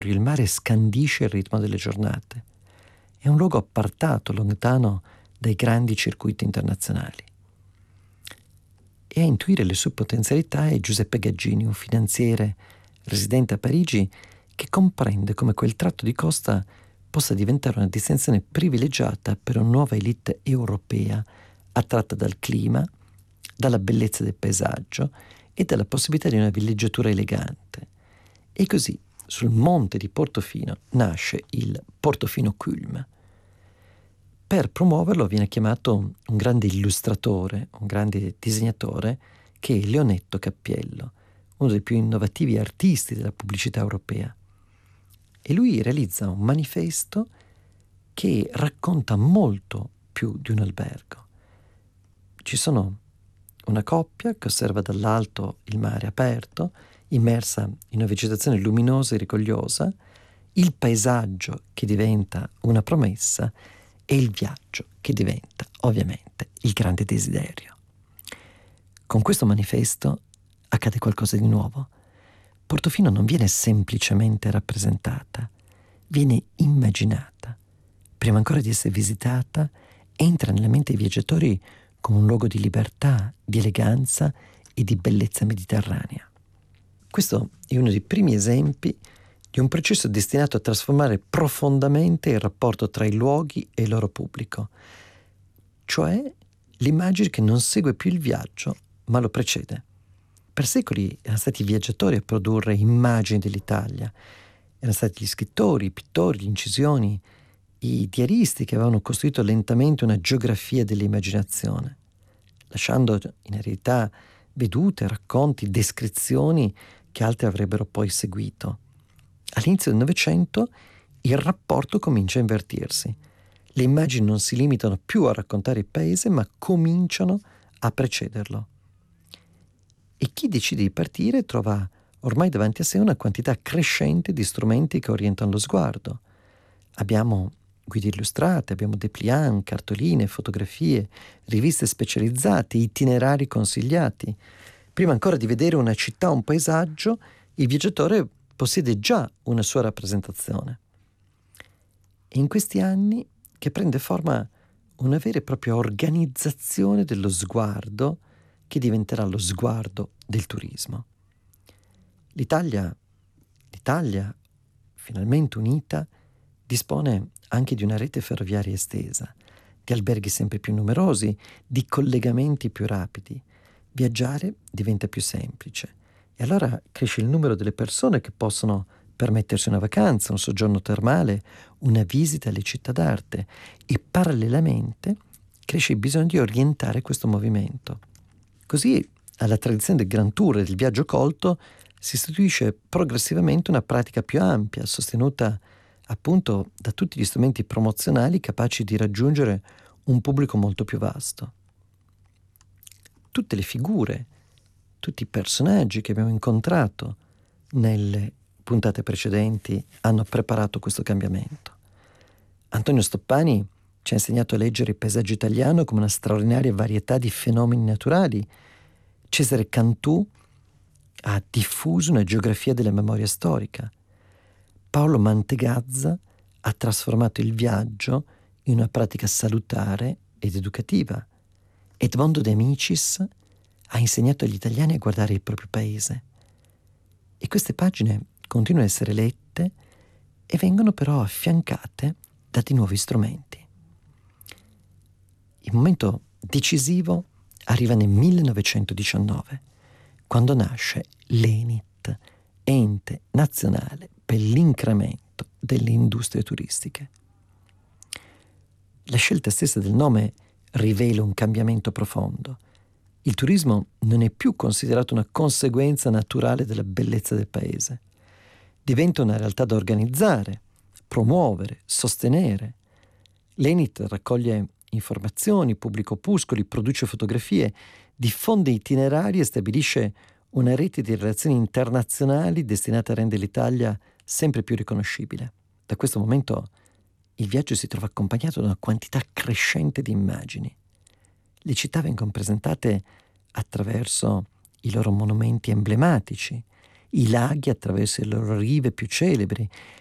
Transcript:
Il mare scandisce il ritmo delle giornate. È un luogo appartato, lontano dai grandi circuiti internazionali. E a intuire le sue potenzialità è Giuseppe Gaggini, un finanziere residente a Parigi che comprende come quel tratto di costa possa diventare una destinazione privilegiata per una nuova elite europea attratta dal clima, dalla bellezza del paesaggio e dalla possibilità di una villeggiatura elegante. E così, sul monte di Portofino, nasce il Portofino Culm. Per promuoverlo viene chiamato un grande illustratore, un grande disegnatore, che è Leonetto Cappiello, uno dei più innovativi artisti della pubblicità europea. E lui realizza un manifesto che racconta molto più di un albergo. Ci sono una coppia che osserva dall'alto il mare aperto, immersa in una vegetazione luminosa e rigogliosa, il paesaggio che diventa una promessa e il viaggio che diventa ovviamente il grande desiderio. Con questo manifesto accade qualcosa di nuovo. Portofino non viene semplicemente rappresentata, viene immaginata. Prima ancora di essere visitata, entra nella mente dei viaggiatori come un luogo di libertà, di eleganza e di bellezza mediterranea. Questo è uno dei primi esempi di un processo destinato a trasformare profondamente il rapporto tra i luoghi e il loro pubblico, cioè l'immagine che non segue più il viaggio, ma lo precede. Per secoli erano stati i viaggiatori a produrre immagini dell'Italia, erano stati gli scrittori, i pittori, le incisioni, i diaristi che avevano costruito lentamente una geografia dell'immaginazione, lasciando in eredità vedute, racconti, descrizioni che altri avrebbero poi seguito. All'inizio del Novecento il rapporto comincia a invertirsi. Le immagini non si limitano più a raccontare il paese, ma cominciano a precederlo. E chi decide di partire trova ormai davanti a sé una quantità crescente di strumenti che orientano lo sguardo. Abbiamo guide illustrate, abbiamo dépliant, cartoline, fotografie, riviste specializzate, itinerari consigliati. Prima ancora di vedere una città o un paesaggio, il viaggiatore possiede già una sua rappresentazione. E in questi anni che prende forma una vera e propria organizzazione dello sguardo che diventerà lo sguardo del turismo. L'Italia, finalmente unita, dispone anche di una rete ferroviaria estesa, di alberghi sempre più numerosi, di collegamenti più rapidi. Viaggiare diventa più semplice e allora cresce il numero delle persone che possono permettersi una vacanza, un soggiorno termale, una visita alle città d'arte e parallelamente cresce il bisogno di orientare questo movimento. Così alla tradizione del Grand Tour e del viaggio colto si istituisce progressivamente una pratica più ampia, sostenuta appunto da tutti gli strumenti promozionali capaci di raggiungere un pubblico molto più vasto. Tutte le figure, tutti i personaggi che abbiamo incontrato nelle puntate precedenti hanno preparato questo cambiamento. Antonio Stoppani ci ha insegnato a leggere il paesaggio italiano come una straordinaria varietà di fenomeni naturali. Cesare Cantù ha diffuso una geografia della memoria storica. Paolo Mantegazza ha trasformato il viaggio in una pratica salutare ed educativa. Edmondo De Amicis ha insegnato agli italiani a guardare il proprio paese. E queste pagine continuano ad essere lette e vengono però affiancate da di nuovi strumenti. Il momento decisivo arriva nel 1919, quando nasce l'ENIT, Ente Nazionale per l'incremento delle industrie turistiche. La scelta stessa del nome rivela un cambiamento profondo. Il turismo non è più considerato una conseguenza naturale della bellezza del paese. Diventa una realtà da organizzare, promuovere, sostenere. L'ENIT raccoglie informazioni, pubblica opuscoli, produce fotografie, diffonde itinerari e stabilisce una rete di relazioni internazionali destinate a rendere l'Italia sempre più riconoscibile. Da questo momento il viaggio si trova accompagnato da una quantità crescente di immagini. Le città vengono presentate attraverso i loro monumenti emblematici, i laghi attraverso le loro rive più celebri,